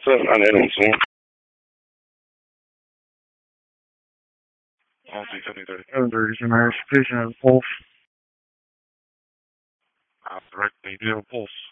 791. I'll see 7030. There's an patient has a pulse. Direct, you do have a pulse.